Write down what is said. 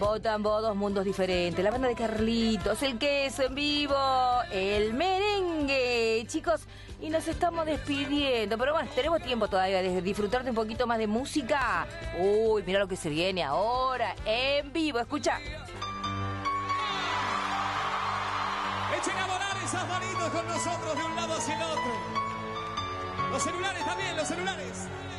Tambo, dos mundos diferentes. La banda de Carlitos, el queso en vivo, el merengue, chicos. Y nos estamos despidiendo. Pero bueno, tenemos tiempo todavía de disfrutar de un poquito más de música. Uy, mira lo que se viene ahora, en vivo. Escucha. Echen a volar esas manitos con nosotros de un lado hacia el otro. Los celulares también, los celulares.